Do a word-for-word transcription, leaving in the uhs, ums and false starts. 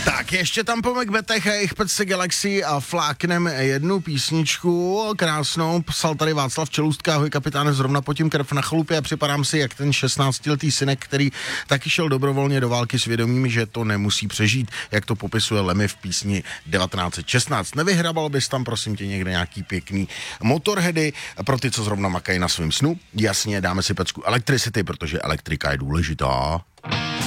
Tak ještě tam po Macbethech a jejich Pece Galaxy a fláknem jednu písničku krásnou. Psal tady Václav Čelůstka, ahoj kapitáne, zrovna potím krev na chalupě a připadám si jak ten šestnáctiletý synek, který taky šel dobrovolně do války s vědomím, že to nemusí přežít, jak to popisuje Lemmy v písni devatenáct set šestnáct. Nevyhrabal bys tam, prosím tě, někde nějaký pěkný Motorheady pro ty, co zrovna makají na svým snu? Jasně, dáme si pecku Electricity, protože elektrika je důležitá.